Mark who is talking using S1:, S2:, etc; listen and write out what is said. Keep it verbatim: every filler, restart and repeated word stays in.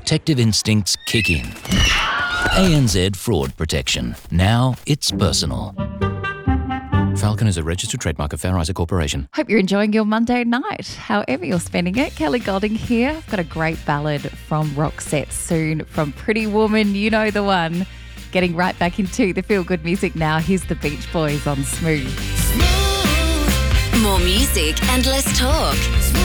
S1: protective instincts kick in. A N Z Fraud Protection. Now it's personal. Falcon is a registered trademark of Fair Isaac Corporation.
S2: Hope you're enjoying your Monday night, however you're spending it. Kelly Golding here. I've got a great ballad from Roxette soon from Pretty Woman, you know the one. Getting right back into the feel-good music now. Here's the Beach Boys on Smooth.
S3: More music and less talk.